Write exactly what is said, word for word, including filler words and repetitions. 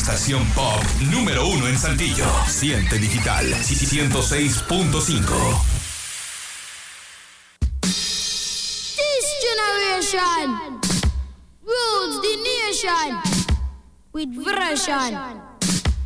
estación pop número uno en Saltillo. Siente Digital ciento seis punto cinco. This generation rules the nation with version.